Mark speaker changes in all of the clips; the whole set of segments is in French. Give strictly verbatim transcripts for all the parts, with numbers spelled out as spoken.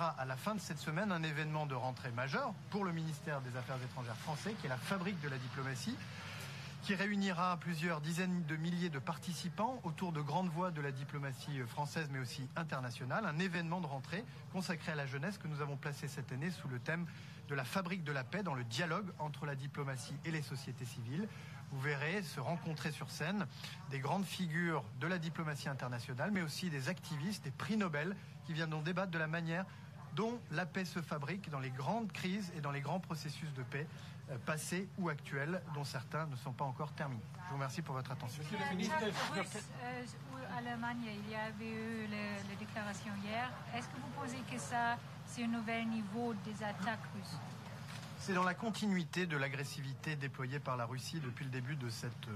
Speaker 1: réunira à la fin de cette semaine un événement de rentrée majeur pour le ministère des Affaires étrangères français, qui est la fabrique de la diplomatie, qui réunira plusieurs dizaines de milliers de participants autour de grandes voix de la diplomatie française, mais aussi internationale. Un événement de rentrée consacré à la jeunesse que nous avons placé cette année sous le thème de la fabrique de la paix, dans le dialogue entre la diplomatie et les sociétés civiles. Vous verrez se rencontrer sur scène des grandes figures de la diplomatie internationale, mais aussi des activistes, des prix Nobel, qui viendront débattre de la manière dont la paix se fabrique dans les grandes crises et dans les grands processus de paix euh, passés ou actuels, dont certains ne sont pas encore terminés. Je vous remercie pour votre attention.
Speaker 2: Monsieur le ministre, euh, ou Allemagne, il y avait eu la déclaration hier. Est-ce que vous pensez que ça, c'est un nouvel niveau des attaques russes?
Speaker 1: C'est dans la continuité de l'agressivité déployée par la Russie depuis le début de cette,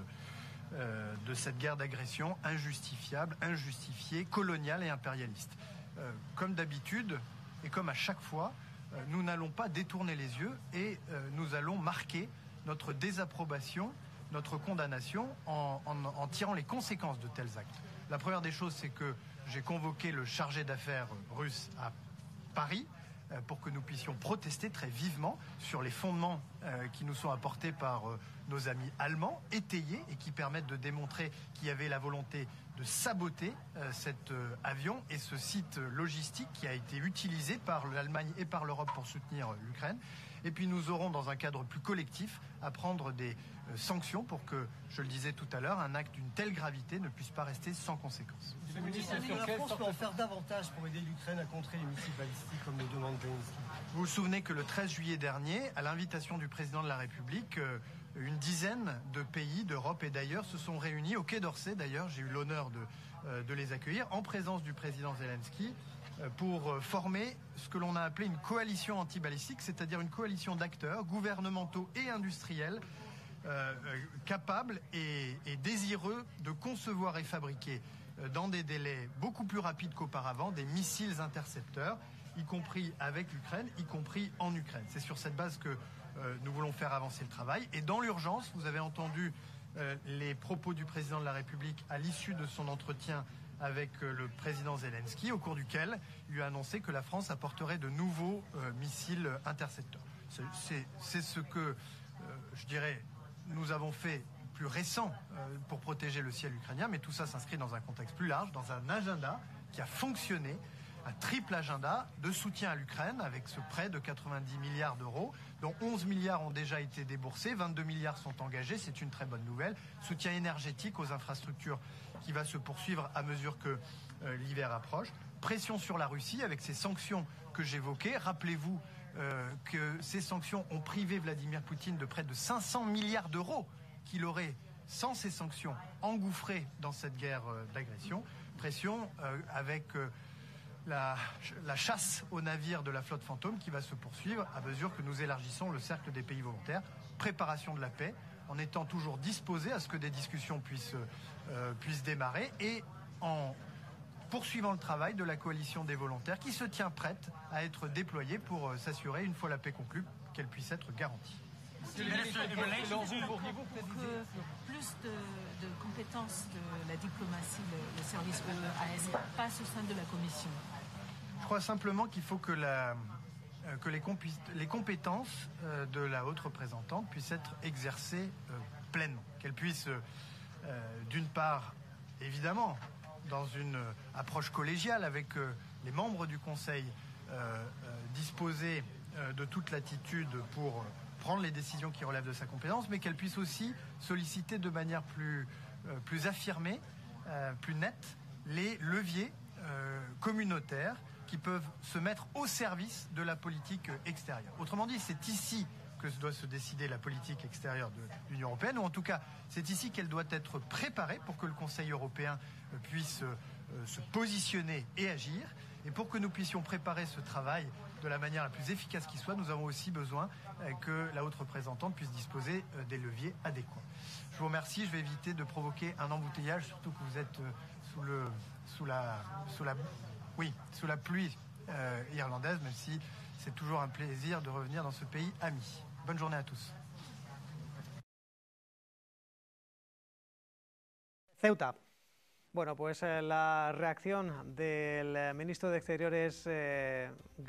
Speaker 1: euh, de cette guerre d'agression injustifiable, injustifiée, coloniale et impérialiste. Euh, comme d'habitude, et comme à chaque fois, euh, nous n'allons pas détourner les yeux et euh, nous allons marquer notre désapprobation, notre condamnation en, en, en tirant les conséquences de tels actes. La première des choses, c'est que j'ai convoqué le chargé d'affaires russe à Paris euh, pour que nous puissions protester très vivement sur les fondements euh, qui nous sont apportés par euh, nos amis allemands, étayés et qui permettent de démontrer qu'il y avait la volonté de saboter euh, cet euh, avion et ce site logistique qui a été utilisé par l'Allemagne et par l'Europe pour soutenir euh, l'Ukraine. Et puis nous aurons, dans un cadre plus collectif, à prendre des euh, sanctions pour que, je le disais tout à l'heure, un acte d'une telle gravité ne puisse pas rester sans conséquence.
Speaker 3: Le ministre, la France peut en faire davantage pour aider l'Ukraine à contrer les missiles balistiques comme le demande Zelensky.
Speaker 1: Vous vous souvenez que le treize juillet dernier, à l'invitation du président de la République, euh, une dizaine de pays d'Europe et d'ailleurs se sont réunis au Quai d'Orsay. D'ailleurs, j'ai eu l'honneur de, euh, de les accueillir en présence du président Zelensky euh, pour euh, former ce que l'on a appelé une coalition anti-balistique, c'est-à-dire une coalition d'acteurs gouvernementaux et industriels euh, euh, capables et, et désireux de concevoir et fabriquer euh, dans des délais beaucoup plus rapides qu'auparavant des missiles intercepteurs, y compris avec l'Ukraine, y compris en Ukraine. C'est sur cette base que Euh, nous voulons faire avancer le travail. Et dans l'urgence, vous avez entendu euh, les propos du président de la République à l'issue de son entretien avec euh, le président Zelensky, au cours duquel il lui a annoncé que la France apporterait de nouveaux euh, missiles intercepteurs. C'est ce que, euh, je dirais, nous avons fait plus récent euh, pour protéger le ciel ukrainien, mais tout ça s'inscrit dans un contexte plus large, dans un agenda qui a fonctionné, un triple agenda de soutien à l'Ukraine avec ce prêt de quatre-vingt-dix milliards d'euros, dont onze milliards ont déjà été déboursés, vingt-deux milliards sont engagés, c'est une très bonne nouvelle. Soutien énergétique aux infrastructures qui va se poursuivre à mesure que euh, l'hiver approche. Pression sur la Russie avec ces sanctions que j'évoquais. Rappelez-vous euh, que ces sanctions ont privé Vladimir Poutine de près de cinq cents milliards d'euros qu'il aurait, sans ces sanctions, engouffré dans cette guerre euh, d'agression. Pression euh, avec... Euh, La, la chasse aux navires de la flotte fantôme qui va se poursuivre à mesure que nous élargissons le cercle des pays volontaires. Préparation de la paix, en étant toujours disposé à ce que des discussions puissent, euh, puissent démarrer et en poursuivant le travail de la coalition des volontaires qui se tient prête à être déployée pour euh, s'assurer, une fois la paix conclue, qu'elle puisse être garantie.
Speaker 4: Monsieur le ministre, pour que plus de, de compétences de la diplomatie, le, le service E E A S passe au sein de la Commission?
Speaker 1: Je crois simplement qu'il faut que, la, euh, que les, les compétences euh, de la haute représentante puissent être exercées euh, pleinement. Qu'elle puisse, euh, d'une part, évidemment, dans une euh, approche collégiale avec euh, les membres du Conseil, euh, euh, disposer euh, de toute latitude pour... Euh, prendre les décisions qui relèvent de sa compétence, mais qu'elle puisse aussi solliciter de manière plus, euh, plus affirmée, euh, plus nette, les leviers euh, communautaires qui peuvent se mettre au service de la politique extérieure. Autrement dit, c'est ici que doit se décider la politique extérieure de l'Union européenne, ou en tout cas, c'est ici qu'elle doit être préparée pour que le Conseil européen puisse euh, se positionner et agir. Et pour que nous puissions préparer ce travail de la manière la plus efficace qui soit, nous avons aussi besoin euh, que la haute représentante puisse disposer euh, des leviers adéquats. Je vous remercie, je vais éviter de provoquer un embouteillage, surtout que vous êtes euh, sous, le, sous, la, sous, la, oui, sous la pluie euh, irlandaise, même si c'est toujours un plaisir de revenir dans ce pays ami. Bonne journée à tous.
Speaker 5: Ceuta. Bueno, pues eh, la reacción del ministro de Exteriores eh,